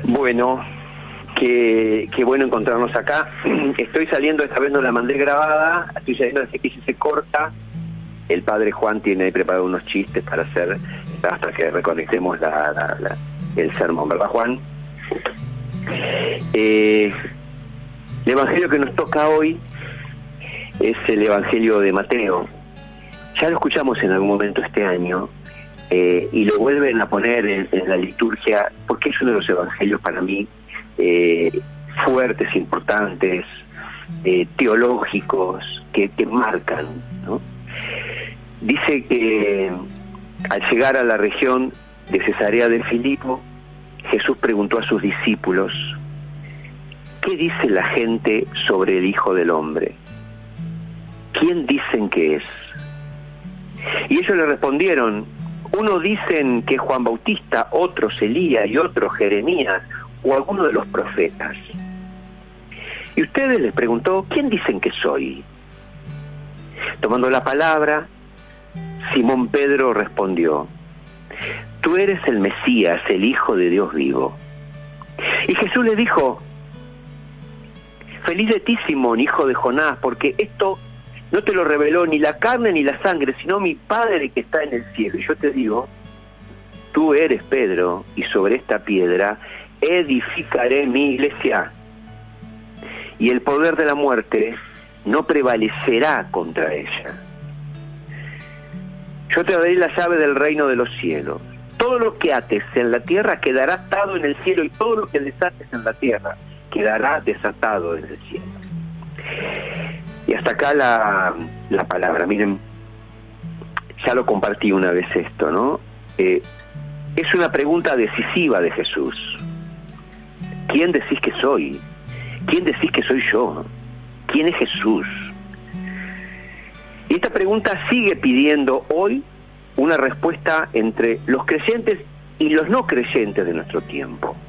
Bueno, qué bueno encontrarnos acá. Estoy saliendo, esta vez no la mandé grabada, estoy saliendo desde que se corta. El padre Juan tiene ahí preparado unos chistes para hacer hasta que reconectemos el sermón, ¿verdad, Juan? El evangelio que nos toca hoy es el evangelio de Mateo. Ya lo escuchamos en algún momento este año, y lo vuelven a poner en la liturgia, porque es uno de los evangelios para mí fuertes, importantes, teológicos, que marcan, ¿no? Dice que al llegar a la región de Cesarea de Filipo, Jesús preguntó a sus discípulos: ¿qué dice la gente sobre el Hijo del Hombre? ¿Quién dicen que es? Y ellos le respondieron: unos dicen que es Juan Bautista, otros Elías y otros Jeremías o alguno de los profetas. Y ustedes, les preguntó: ¿quién dicen que soy? Tomando la palabra, Simón Pedro respondió: tú eres el Mesías, el Hijo de Dios vivo. Y Jesús le dijo: feliz de ti, Simón, hijo de Jonás, porque esto no te lo reveló ni la carne ni la sangre, sino mi Padre que está en el cielo. Y yo te digo, tú eres Pedro, y sobre esta piedra edificaré mi iglesia, y el poder de la muerte no prevalecerá contra ella. Yo te daré la llave del reino de los cielos. Todo lo que ates en la tierra quedará atado en el cielo, y todo lo que desates en la tierra quedará desatado en el cielo. Y hasta acá la palabra. Miren, ya lo compartí una vez esto, ¿no? Es una pregunta decisiva de Jesús. ¿Quién decís que soy? ¿Quién decís que soy yo? ¿Quién es Jesús? Y esta pregunta sigue pidiendo hoy una respuesta entre los creyentes y los no creyentes de nuestro tiempo.